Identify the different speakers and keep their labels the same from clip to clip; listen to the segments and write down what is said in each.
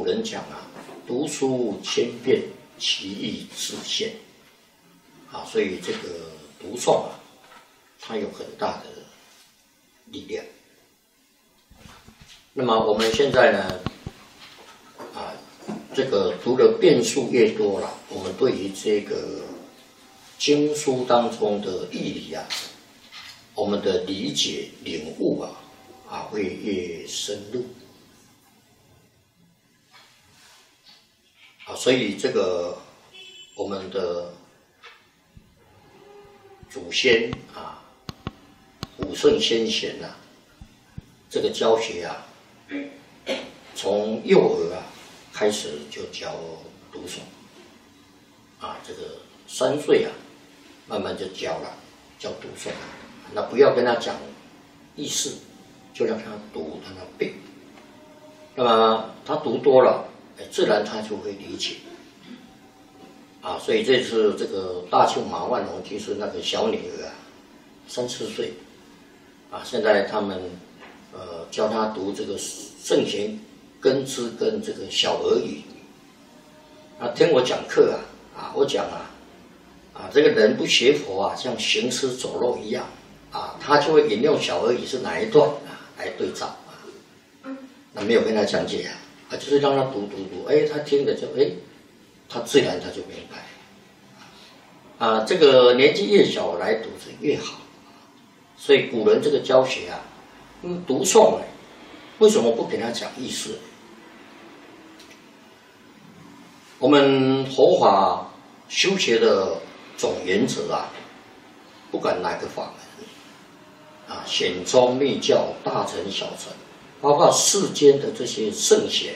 Speaker 1: 人讲啊，读书千遍，其义自现。啊，所以这个读诵啊，它有很大的力量。那么我们现在呢，啊，这个读的遍数越多了，我们对于这个经书当中的义理啊，我们的理解领悟啊，会越深入。啊，所以这个我们的祖先啊，古圣先贤啊，这个教学啊，从幼儿啊开始就教读诵，啊，这个3岁啊，慢慢就教了，教读诵。那不要跟他讲意思，就让他读，让他背。那么他读多了，自然他就会理解。啊，所以这次这个大庆马万龙就是那个小女儿啊，3、4岁，啊，现在他们教他读这个圣贤根知跟这个小儿语。啊，听我讲课啊，我讲啊，这个人不学佛啊，像行尸走肉一样啊，他就会引用小儿语是哪一段啊来对照啊，那没有跟他讲解啊，就是让他读，他听了就他自然他就明白，啊，这个年纪越小来读是越好，所以古人这个教学啊，读诵为什么不给他讲意思？我们佛法修学的总原则啊，不管哪个法门啊，显宗密教、大乘小乘，包括世间的这些圣贤。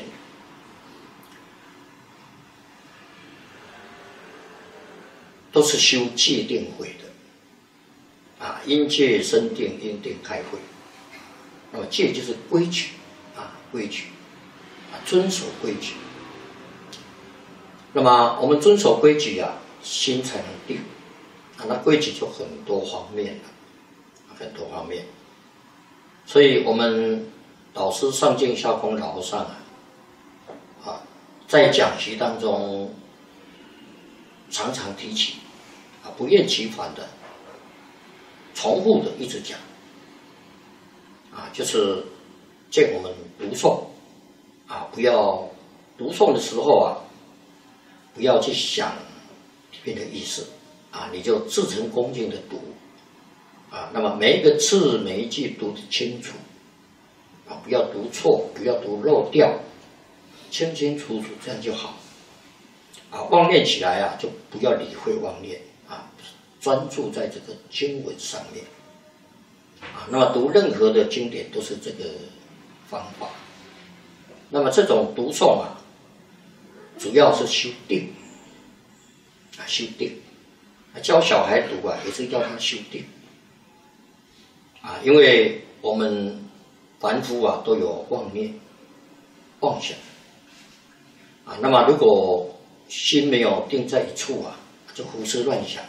Speaker 1: 都是修戒定慧的，啊，因戒生定，因定开慧。那么戒就是规矩，啊，规矩，啊，遵守规矩。那么我们遵守规矩啊，心才能定，啊，那规矩就很多方面了，很多方面。所以我们导师上净下空老和尚啊，在讲习当中常常提起。啊，不厌其烦的、重复的一直讲，啊，就是见我们读诵，啊，不要读诵的时候啊，不要去想里面的意思，啊，你就至诚恭敬的读，啊，那么每一个字每一句读得清楚，啊，不要读错，不要读漏掉，清清楚楚，这样就好，啊，妄念起来啊，就不要理会妄念。啊，专注在这个经文上面，啊，那么读任何的经典都是这个方法。那么这种读诵啊，主要是修定，啊，修定。教小孩读啊，也是要他修定，啊，因为我们凡夫啊都有妄念、妄想，啊，那么如果心没有定在一处啊，就胡思乱想了，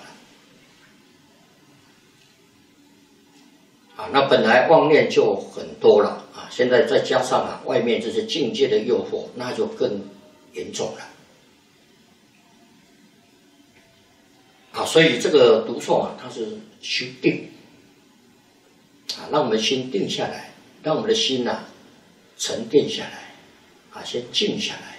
Speaker 1: 啊，那本来妄念就很多了啊，现在再加上啊外面这些境界的诱惑，那就更严重了，啊，所以这个读诵啊，它是修定，啊，让我们心定下来，让我们的心啊沉淀下来，啊，先静下来。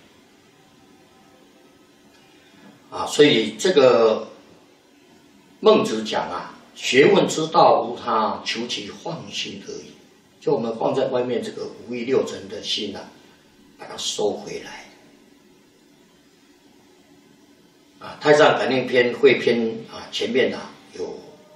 Speaker 1: 啊，所以这个孟子讲啊，学问之道无他，求其放心而已。就我们放在外面这个五欲六尘的心啊，把它收回来。啊，《太上感应篇》汇篇啊，前面啊有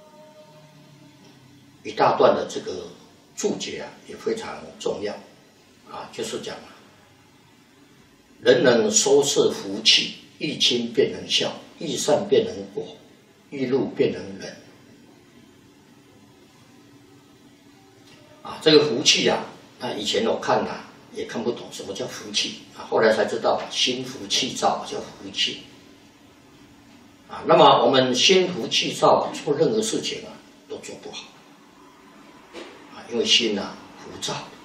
Speaker 1: 一大段的这个注解啊，也非常重要。啊，就是讲啊，人能收摄福气。欲亲便能孝，欲善便能果，欲怒便能忍。啊，这个福气啊，那以前我看啊也看不懂什么叫福气啊，后来才知道心浮气躁叫福气。啊，那么我们心浮气躁啊，做任何事情啊都做不好。啊，因为心啊浮躁。